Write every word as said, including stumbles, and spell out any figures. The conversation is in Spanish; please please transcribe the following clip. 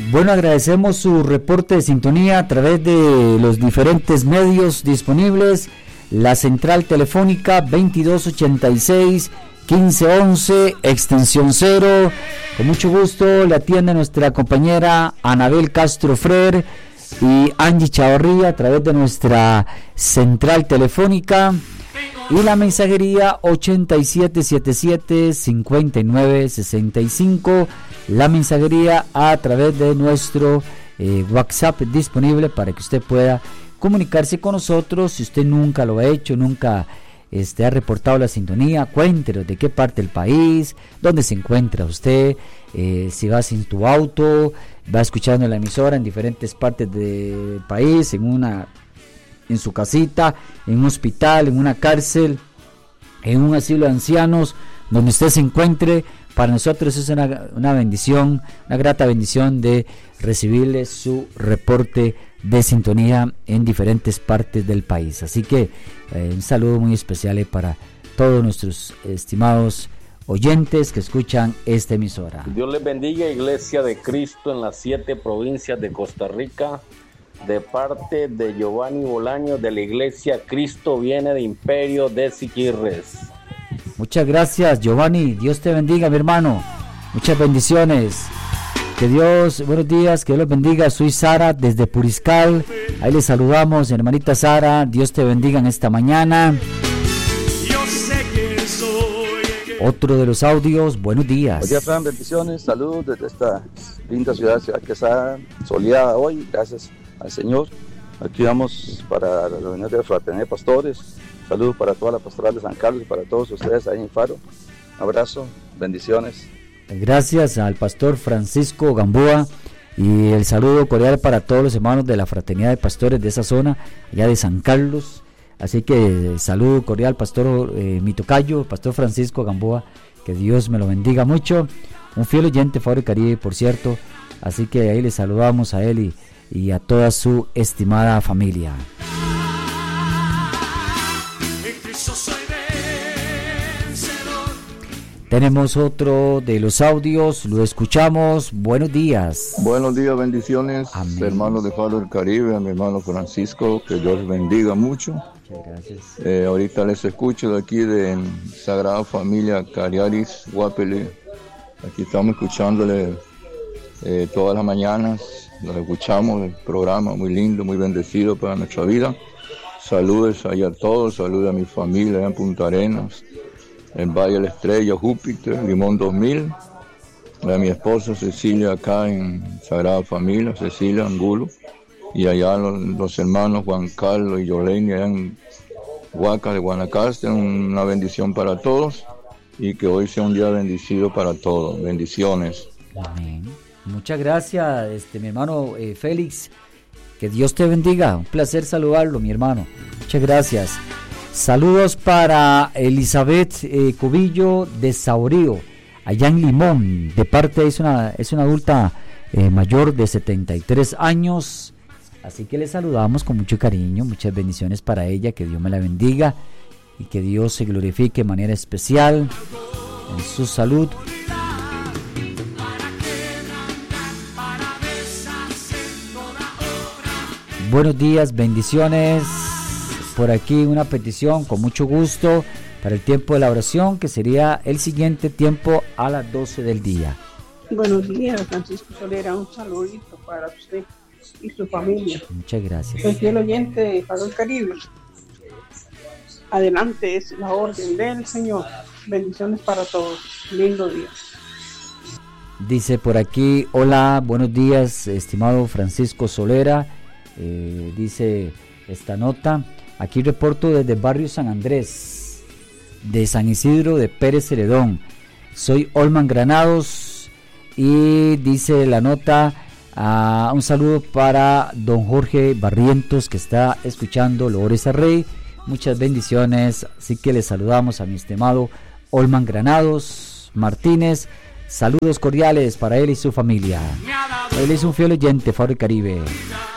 Bueno, agradecemos su reporte de sintonía a través de los diferentes medios disponibles. La central telefónica veintidós ochenta y seis, quince once, extensión cero. Con mucho gusto le atiende nuestra compañera Anabel Castro Frer y Angie Chavarría a través de nuestra central telefónica. Y la mensajería ochenta y siete setenta y siete, cincuenta y nueve sesenta y cinco. La mensajería a través de nuestro eh, WhatsApp disponible para que usted pueda comunicarse con nosotros. Si usted nunca lo ha hecho, nunca este, ha reportado la sintonía, cuéntenos de qué parte del país, dónde se encuentra usted, eh, si va sin tu auto, va escuchando la emisora en diferentes partes del país, en una, en su casita, en un hospital, en una cárcel, en un asilo de ancianos, donde usted se encuentre. Para nosotros es una, una bendición, una grata bendición de recibirle su reporte de sintonía en diferentes partes del país. Así que eh, un saludo muy especial eh, para todos nuestros estimados oyentes que escuchan esta emisora. Dios les bendiga, Iglesia de Cristo en las siete provincias de Costa Rica, de parte de Giovanni Bolaño de la Iglesia Cristo Viene de Imperio de Siquirres. Muchas gracias, Giovanni. Dios te bendiga, mi hermano. Muchas bendiciones. Que Dios, buenos días, que Dios los bendiga. Soy Sara desde Puriscal. Ahí les saludamos, hermanita Sara. Dios te bendiga en esta mañana. Otro de los audios, buenos días. Buenos días, Fran, bendiciones, saludos desde esta linda ciudad, ciudad Quesada, soleada hoy, gracias al Señor. Aquí vamos para la reunión de la Fraternidad de Pastores. Saludos para toda la pastoral de San Carlos y para todos ustedes ahí en Faro. Un abrazo, bendiciones. Gracias al pastor Francisco Gamboa y el saludo cordial para todos los hermanos de la Fraternidad de Pastores de esa zona, allá de San Carlos. Así que saludo cordial, pastor eh, mi tocayo, pastor Francisco Gamboa, que Dios me lo bendiga mucho. Un fiel oyente Faro y Caribe, por cierto. Así que ahí le saludamos a él y, y a toda su estimada familia. Tenemos otro de los audios, lo escuchamos. Buenos días. Buenos días, bendiciones, Amén. Hermanos de Faro del Caribe, a mi hermano Francisco, que Dios bendiga mucho. Muchas gracias. Eh, ahorita les escucho de aquí de Sagrada Familia Cariaris, Guapele. Aquí estamos escuchándole eh, todas las mañanas, los escuchamos, el programa muy lindo, muy bendecido para nuestra vida. Saludos ahí a todos, saludos a mi familia allá en Punta Arenas, en Valle de la Estrella, Júpiter, Limón dos mil, a mi esposa Cecilia acá en Sagrada Familia, Cecilia Angulo, y allá los, los hermanos Juan Carlos y Yoleni allá en Huacas de Guanacaste. Una bendición para todos y que hoy sea un día bendecido para todos. Bendiciones. Amén. Muchas gracias, este mi hermano eh, Félix. Que Dios te bendiga. Un placer saludarlo, mi hermano. Muchas gracias. Saludos para Elizabeth eh, Cubillo de Saurío, allá en Limón. De parte es una es una adulta eh, mayor de setenta y tres años. Así que le saludamos con mucho cariño. Muchas bendiciones para ella. Que Dios me la bendiga y que Dios se glorifique de manera especial en su salud. Buenos días, bendiciones. Por aquí una petición con mucho gusto para el tiempo de la oración, que sería el siguiente tiempo a las doce del día. Buenos días, Francisco Solera, un saludito para usted y su familia. Muchas gracias. Soy fiel oyente de Faro del Caribe. Adelante, es la orden del Señor. Bendiciones para todos. Lindo día. Dice por aquí, hola, buenos días, estimado Francisco Solera. Eh, dice esta nota, aquí reporto desde el barrio San Andrés, de San Isidro de Pérez Celedón. Soy Olman Granados y dice la nota, uh, un saludo para don Jorge Barrientos, que está escuchando Lores a Rey. Muchas bendiciones, así que le saludamos a mi estimado Olman Granados Martínez. Saludos cordiales para él y su familia. Él es un fiel oyente, Faro y Caribe.